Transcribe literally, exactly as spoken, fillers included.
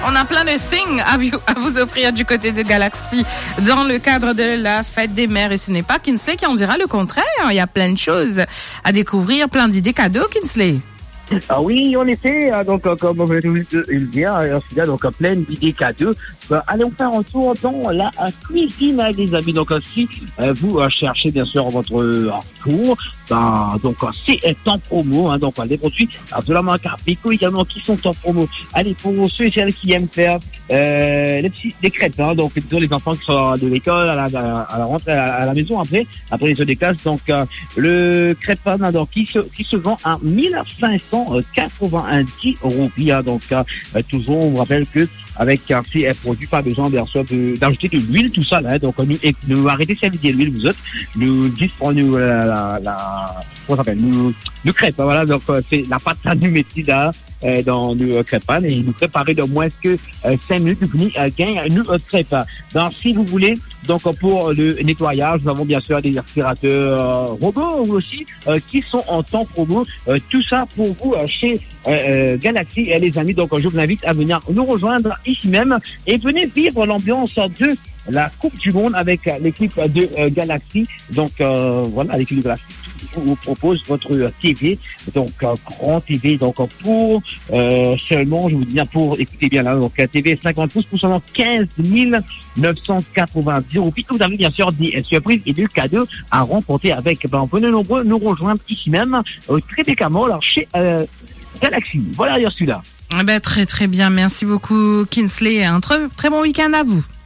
on a plein de things à vous, à vous offrir du côté de Galaxy dans le cadre de la fête des mères. Et ce n'est pas Kinsley qui en dira le contraire. Il y a plein de choses à découvrir, plein d'idées cadeaux, Kinsley. Ah oui, en effet, donc comme vous l'avez le dire, il y a donc plein d'idées cadeaux. Euh, allons faire un tour dans la euh, cuisine, hein, les amis. Donc, euh, si euh, vous euh, cherchez bien sûr votre euh, tour, ben, donc euh, c'est en promo. Hein, donc, euh, les produits euh, de la marque Arpico également qui sont en promo. Allez, pour ceux et celles qui aiment faire euh, les petits des crêpes, hein, donc plutôt les enfants qui sont de l'école à la, à la rentrée à, à la maison après, après les heures des classes. Donc, euh, le crêpin, hein, donc qui se qui se vend à mille cinq cent quatre-vingt-dix euros. Hein, donc, euh, toujours, on vous rappelle que avec un C F produit, pas besoin bien sûr de, d'ajouter de l'huile, tout ça là. Hein. Donc nous, et, nous arrêtez de servir de l'huile, vous autres. Nous dites pour nous euh, la, la comment ça s'appelle, nous, nous crêpes. Hein, voilà, donc euh, c'est la pâte à nous mettez là euh, dans nos euh, crêpes hein, et nous préparer de moins que euh, cinq minutes. Vous venez euh, gagner nous euh, crêpes. Donc si vous voulez, donc pour le nettoyage, nous avons bien sûr des aspirateurs euh, robots aussi euh, qui sont en temps promo. Euh, tout ça pour vous euh, chez euh, euh, Galaxy et les amis. Donc je vous invite à venir nous rejoindre ici même et venez vivre l'ambiance de la Coupe du Monde avec l'équipe de euh, Galaxy. Donc euh, voilà, l'équipe de Galaxy vous propose votre T V, donc euh, grand T V, donc pour euh, seulement, je vous dis bien pour, écoutez bien là, donc T V cinquante pouces pour seulement quinze mille neuf cent quatre-vingt-dix euros. Puis vous avez bien sûr des surprises et des cadeaux à remporter avec. Ben, venez nombreux nous rejoindre ici même, euh, très fréquemment, alors chez euh, Galaxy. Voilà, d'ailleurs celui-là. Eh ben, très très bien, merci beaucoup Kinsley, un très, très bon week-end à vous.